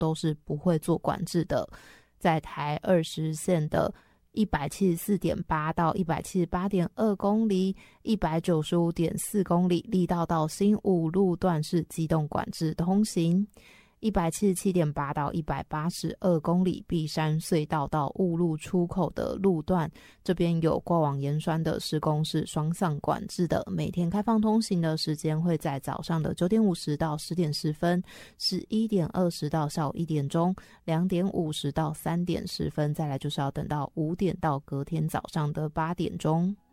都是不会做管制的。在台20线的174.8到178.2公里、195.4公里，力道到新五路段是机动管制通行。177.8到182公里，碧山隧道到雾路出口的路段，这边有过往盐酸的施工是双向管制的，每天开放通行的时间会在早上的9点50到10点10分，11点20到下午1点钟，2点50到3点10分，再来就是要等到5点到隔天早上的8点钟。